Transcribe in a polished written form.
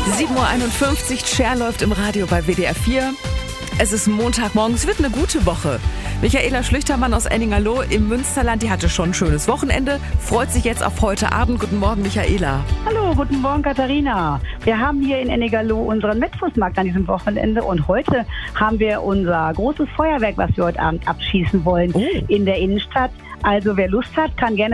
7:51 Uhr, Cher läuft im Radio bei WDR 4. Es ist Montagmorgen, es wird eine gute Woche. Michaela Schlüchtermann aus Enningerloh im Münsterland, die hatte schon ein schönes Wochenende, freut sich jetzt auf heute Abend. Guten Morgen, Michaela. Hallo, guten Morgen, Katharina. Wir haben hier in Enningerloh unseren Metfußmarkt an diesem Wochenende und heute haben wir unser großes Feuerwerk, was wir heute Abend abschießen wollen, in der Innenstadt. Also wer Lust hat, kann gerne